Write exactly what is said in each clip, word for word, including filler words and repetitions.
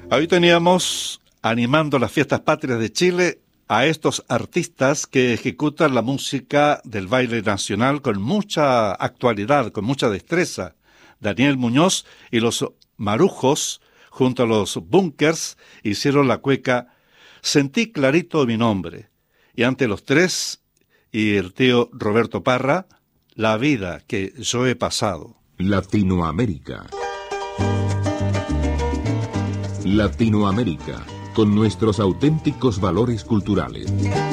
Hoy teníamos, animando las fiestas patrias de Chile, a estos artistas que ejecutan la música del baile nacional con mucha actualidad, con mucha destreza. Daniel Muñoz y los Marujos, junto a los Bunkers, hicieron la cueca Sentí clarito mi nombre. Y ante los tres y el tío Roberto Parra, La vida que yo he pasado. Latinoamérica. Latinoamérica, con nuestros auténticos valores culturales.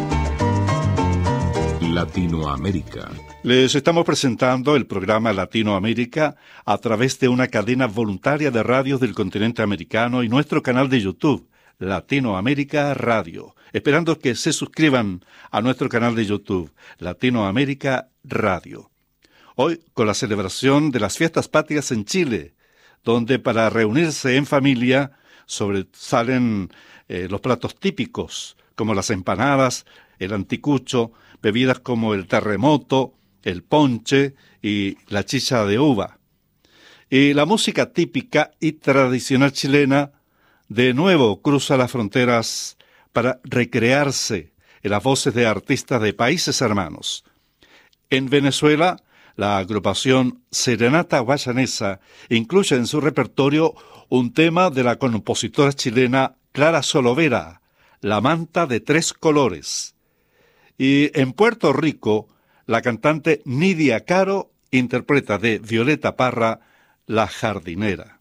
Latinoamérica. Les estamos presentando el programa Latinoamérica a través de una cadena voluntaria de radios del continente americano y nuestro canal de YouTube, Latinoamérica Radio, esperando que se suscriban a nuestro canal de YouTube, Latinoamérica Radio. Hoy con la celebración de las fiestas patrias en Chile, donde para reunirse en familia sobresalen eh, los platos típicos, como las empanadas, el anticucho, bebidas como el terremoto, el ponche y la chicha de uva. Y la música típica y tradicional chilena de nuevo cruza las fronteras para recrearse en las voces de artistas de países hermanos. En Venezuela, la agrupación Serenata Guayanesa incluye en su repertorio un tema de la compositora chilena Clara Solovera, La manta de tres colores. Y en Puerto Rico, la cantante Nidia Caro interpreta de Violeta Parra, La jardinera.